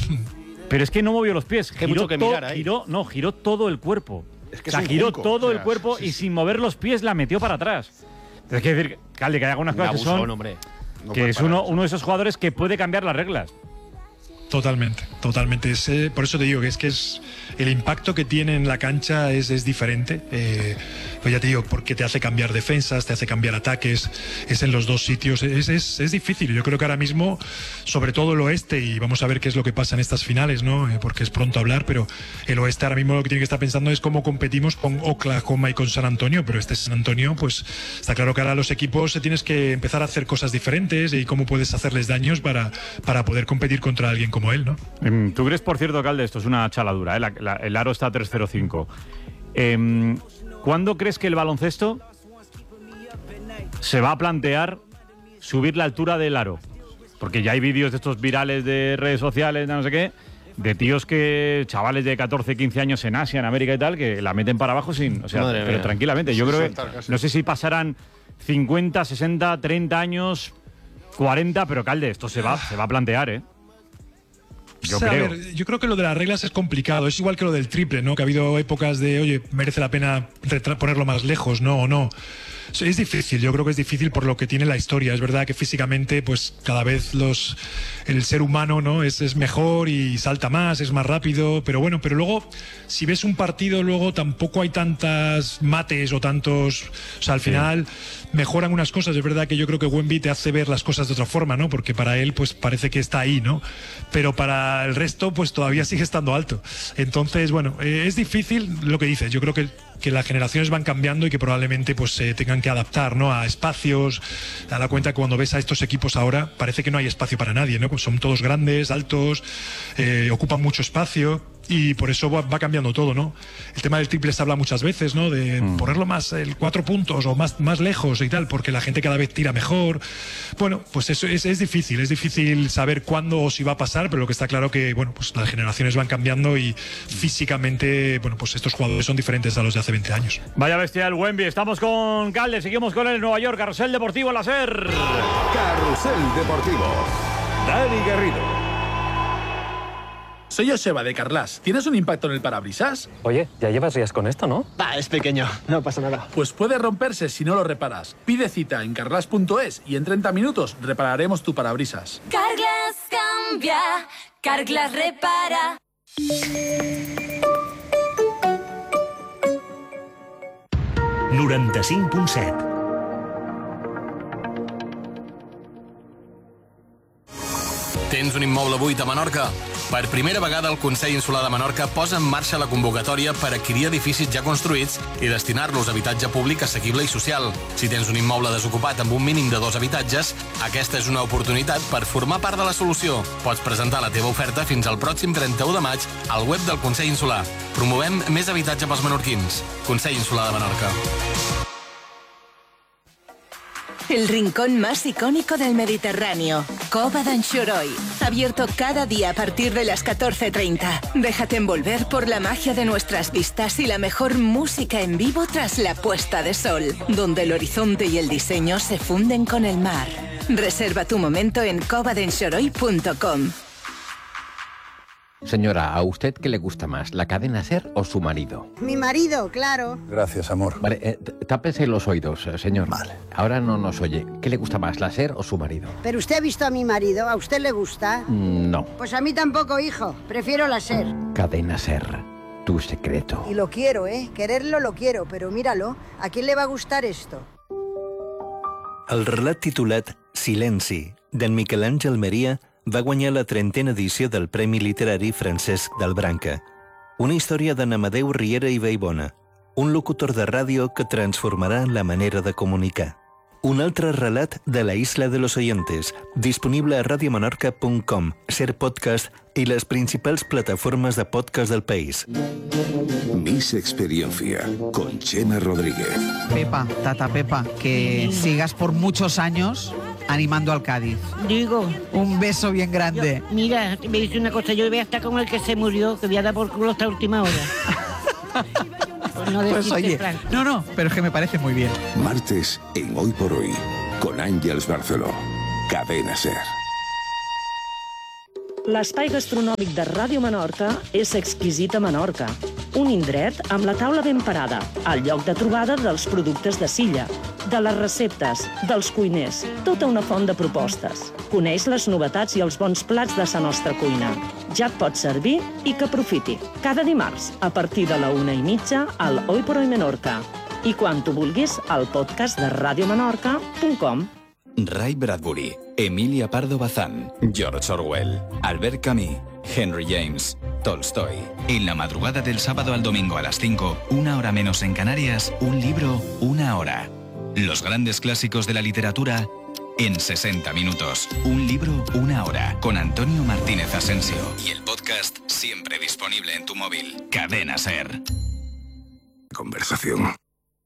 Pero es que no movió los pies. Hay mucho que mirar ahí. Giró todo el cuerpo. Es que giró todo el cuerpo y sin mover los pies la metió para atrás. Es que decir, Calde, que hay algunas cosas que son... hombre. Que es uno de esos jugadores que puede cambiar las reglas. Totalmente. Por eso te digo que es el impacto que tiene en la cancha es diferente. Pues ya te digo, porque te hace cambiar defensas, te hace cambiar ataques, es en los dos sitios. Es difícil. Yo creo que ahora mismo, sobre todo el oeste, y vamos a ver qué es lo que pasa en estas finales, ¿no? Porque es pronto hablar, pero el oeste ahora mismo lo que tiene que estar pensando es cómo competimos con Oklahoma y con San Antonio, pero San Antonio, pues está claro que ahora los equipos tienes que empezar a hacer cosas diferentes y cómo puedes hacerles daños para poder competir contra alguien como él, ¿no? ¿Tú crees, por cierto, Calde, esto es una chaladura, el aro está a 3.05. ¿Cuándo crees que el baloncesto se va a plantear subir la altura del aro? Porque ya hay vídeos de estos virales de redes sociales, de no sé qué, de tíos chavales de 14, 15 años en Asia, en América y tal, que la meten para abajo pero tranquilamente. Yo creo que, no sé si pasarán 50, 60, 30 años, 40, pero Calde, esto se va a plantear, ¿eh? Yo creo que lo de las reglas es complicado. Es igual que lo del triple, ¿no? Que ha habido épocas de, oye, merece la pena ponerlo más lejos, ¿no? O no. Es difícil, yo creo que es difícil por lo que tiene la historia. Es verdad que físicamente, pues cada vez el ser humano, ¿no? es mejor y salta más, es más rápido, pero luego, si ves un partido, luego tampoco hay tantas mates o tantos. O sea, al final mejoran unas cosas. Es verdad que yo creo que Wemby te hace ver las cosas de otra forma, ¿no? Porque para él, pues parece que está ahí, ¿no? Pero para el resto, pues todavía sigue estando alto. Entonces, es difícil lo que dices. Yo creo que las generaciones van cambiando y que probablemente pues se tengan que adaptar, ¿no? A espacios. Te das cuenta que cuando ves a estos equipos ahora parece que no hay espacio para nadie, ¿no? Pues son todos grandes, altos, ocupan mucho espacio y por eso va cambiando todo, ¿no? El tema del triple se habla muchas veces, ¿no? De ponerlo más 4 puntos o más lejos y tal, porque la gente cada vez tira mejor. Bueno, pues eso es difícil saber cuándo o si va a pasar, pero lo que está claro que, pues las generaciones van cambiando y físicamente, pues estos jugadores son diferentes a los de hace 20 años. Vaya bestia el Wemby. Estamos con Calde, seguimos con él en Nueva York. Carrusel Deportivo, la SER. Carrusel Deportivo. Dani Garrido. Soy Joseba de Carglass. ¿Tienes un impacto en el parabrisas? Oye, ya llevas días con esto, ¿no? Es pequeño, no pasa nada. Pues puede romperse si no lo reparas. Pide cita en carglass.es y en 30 minutos repararemos tu parabrisas. Carglass cambia, Carglass repara. 95.7. Tens un immoble buit a Menorca? Per primera vegada el Consell Insular de Menorca posa en marxa la convocatòria per adquirir edificis ja construïts i destinar-los a habitatge públic assequible i social. Si tens un immoble desocupat amb un mínim de 2 habitatges, aquesta és una oportunitat per formar part de la solució. Pots presentar la teva oferta fins al pròxim 31 de maig al web del Consell Insular. Promovem més habitatge pels menorquins. Consell Insular de Menorca. El rincón más icónico del Mediterráneo, Cova d'Anxoroy. Abierto cada día a partir de las 14:30. Déjate envolver por la magia de nuestras vistas y la mejor música en vivo tras la puesta de sol, donde el horizonte y el diseño se funden con el mar. Reserva tu momento en covadenxoroy.com. Señora, ¿a usted qué le gusta más, la cadena SER o su marido? Mi marido, claro. Gracias, amor. Vale, tápese los oídos, señor. Vale. Ahora no nos oye. ¿Qué le gusta más, la SER o su marido? ¿Pero usted ha visto a mi marido? ¿A usted le gusta? No. Pues a mí tampoco, hijo. Prefiero la SER. Cadena SER, tu secreto. Y lo quiero, ¿eh? Quererlo lo quiero, pero míralo. ¿A quién le va a gustar esto? El relat titulat Silenci, d'en Miquel Àngel Maria, va guanyar la 30a edició del Premi Literari Francesc del Branca. Una història d'en Amadeu Riera i Vallbona, un locutor de ràdio que transformarà la manera de comunicar. Un altre relat de La Isla de los Oyentes, disponible a radiomenorca.com, SER Podcast y las principales plataformas de podcast del país. Miss Experiencia, con Chema Rodríguez. Pepa, tata Pepa, que sigas por muchos años animando al Cádiz. Digo. Un beso bien grande. Mira, me dice una cosa, yo voy a estar con el que se murió, que voy a dar por culo hasta última hora. Pues oye, no, pero es que me parece muy bien. Martes en Hoy por Hoy, con Ángeles Barceló. Cadena SER. L'espai gastronòmic de Ràdio Menorca és Exquisita Menorca, un indret amb la taula ben parada, el lloc de trobada dels productes de Silla, de les receptes, dels cuiners, tota una font de propostes. Coneix les novetats i els bons plats de la nostra cuina. Ja et pots servir i que aprofiti. Cada dimarts, a partir de la 1:30, al Hoy por Hoy Menorca. I quan tu vulguis, al podcast de radiomenorca.com. Ray Bradbury, Emilia Pardo Bazán, George Orwell, Albert Camus, Henry James, Tolstoy. En la madrugada del sábado al domingo a las 5, 1 hora menos en Canarias, un libro, 1 hora. Los grandes clásicos de la literatura en 60 minutos. Un libro, 1 hora. Con Antonio Martínez Asensio. Y el podcast siempre disponible en tu móvil. Cadena SER. Conversación.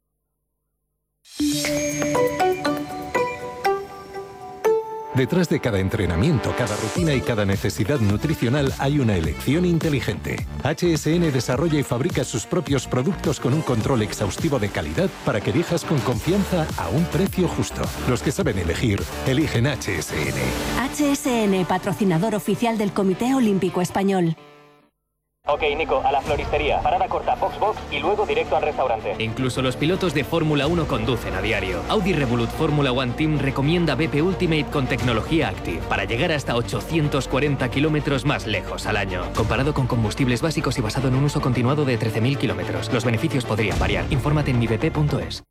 Detrás de cada entrenamiento, cada rutina y cada necesidad nutricional hay una elección inteligente. HSN desarrolla y fabrica sus propios productos con un control exhaustivo de calidad para que elijas con confianza a un precio justo. Los que saben elegir, eligen HSN. HSN, patrocinador oficial del Comité Olímpico Español. Ok, Nico, a la floristería. Parada corta, box y luego directo al restaurante. Incluso los pilotos de Fórmula 1 conducen a diario. Audi Revolut Fórmula One Team recomienda BP Ultimate con tecnología Active para llegar hasta 840 kilómetros más lejos al año. Comparado con combustibles básicos y basado en un uso continuado de 13.000 kilómetros. Los beneficios podrían variar. Infórmate en mibp.es.